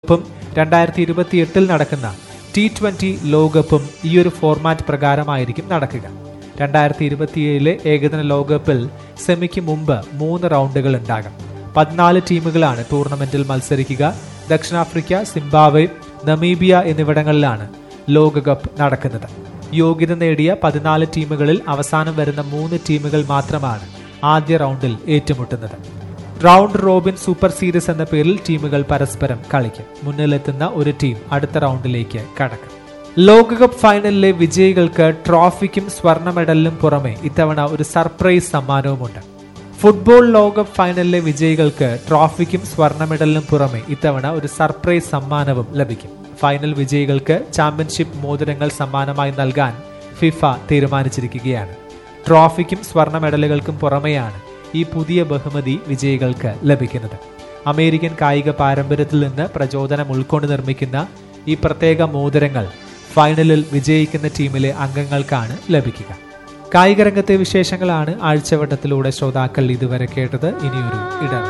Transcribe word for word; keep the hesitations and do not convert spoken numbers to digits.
ും രണ്ടായിരത്തി ഇരുപത്തി എട്ടിൽ നടക്കുന്ന ടി ട്വന്റി ലോകകപ്പും ഈ ഒരു ഫോർമാറ്റ് പ്രകാരമായിരിക്കും നടക്കുക. രണ്ടായിരത്തി ഇരുപത്തിയേഴിലെ ഏകദിന ലോകകപ്പിൽ സെമിക്ക് മുമ്പ് മൂന്ന് റൗണ്ടുകൾ ഉണ്ടാകും. പതിനാല് ടീമുകളാണ് ടൂർണമെന്റിൽ മത്സരിക്കുക. ദക്ഷിണാഫ്രിക്ക, സിംബാബ്വെ, നമീബിയ എന്നിവിടങ്ങളിലാണ് ലോകകപ്പ് നടക്കുന്നത്. യോഗ്യത നേടിയ പതിനാല് ടീമുകളിൽ അവസാനം വരുന്ന മൂന്ന് ടീമുകൾ മാത്രമാണ് ആദ്യ റൗണ്ടിൽ ഏറ്റുമുട്ടുന്നത്. റൗണ്ട് റോബിൻ സൂപ്പർ സീരീസ് എന്ന പേരിൽ ടീമുകൾ പരസ്പരം കളിക്കും. മുന്നിലെത്തുന്ന ഒരു ടീം അടുത്ത റൗണ്ടിലേക്ക് കടക്കും. ലോകകപ്പ് ഫൈനലിലെ വിജയികൾക്ക് ട്രോഫിക്കും സ്വർണ്ണ മെഡലിനും പുറമെ ഇത്തവണ ഒരു സർപ്രൈസ് സമ്മാനവുമുണ്ട്. ഫുട്ബോൾ ലോകകപ്പ് ഫൈനലിലെ വിജയികൾക്ക് ട്രോഫിക്കും സ്വർണ്ണ മെഡലിനും പുറമെ ഇത്തവണ ഒരു സർപ്രൈസ് സമ്മാനവും ലഭിക്കും. ഫൈനൽ വിജയികൾക്ക് ചാമ്പ്യൻഷിപ്പ് മോതിരങ്ങൾ സമ്മാനമായി നൽകാൻ ഫിഫ തീരുമാനിച്ചിരിക്കുകയാണ്. ട്രോഫിക്കും സ്വർണ്ണ മെഡലുകൾക്കും പുറമെയാണ് ഈ പുതിയ ബഹുമതി വിജയികൾക്ക് ലഭിക്കുന്നത്. അമേരിക്കൻ കായിക പാരമ്പര്യത്തിൽ നിന്ന് പ്രചോദനം ഉൾക്കൊണ്ട് നിർമ്മിക്കുന്ന ഈ പ്രത്യേക മോതിരങ്ങൾ ഫൈനലിൽ വിജയിക്കുന്ന ടീമിലെ അംഗങ്ങൾക്കാണ് ലഭിക്കുക. കായിക രംഗത്തെ വിശേഷങ്ങളാണ് ആഴ്ചവട്ടത്തിലൂടെ ശ്രോതാക്കൾ ഇതുവരെ കേട്ടത്. ഇനിയൊരു ഇടവേള.